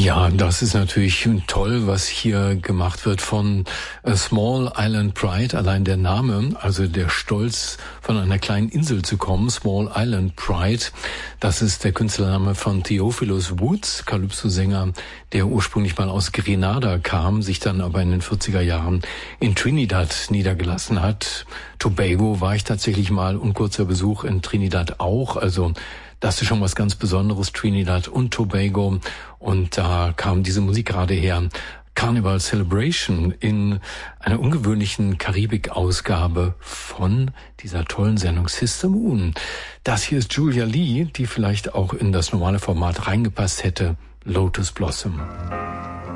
Ja, das ist natürlich toll, was hier gemacht wird von Small Island Pride. Allein der Name, also der Stolz, von einer kleinen Insel zu kommen, Small Island Pride, das ist der Künstlername von Theophilus Woods, Calypso-Sänger, der ursprünglich mal aus Grenada kam, sich dann aber in den 40er Jahren in Trinidad niedergelassen hat. Tobago war ich tatsächlich mal und kurzer Besuch in Trinidad auch, also das ist schon was ganz Besonderes, Trinidad und Tobago. Und da kam diese Musik gerade her. Carnival Celebration in einer ungewöhnlichen Karibik-Ausgabe von dieser tollen Sendung Sister Moon. Das hier ist Julia Lee, die vielleicht auch in das normale Format reingepasst hätte. Lotus Blossom.